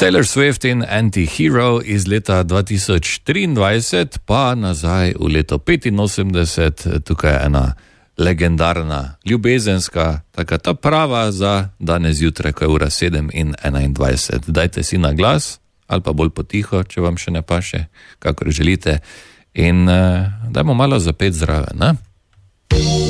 Taylor Swift in Anti-Hero iz leta 2023, pa nazaj v leto 85, tukaj je ena legendarna, ljubezenska, taka ta prava za danes zjutraj, ko je ura 7:21. Dajte si na glas, ali pa bolj potiho, če vam še ne paše, kakor želite, in dajmo malo zapet zraven, ne?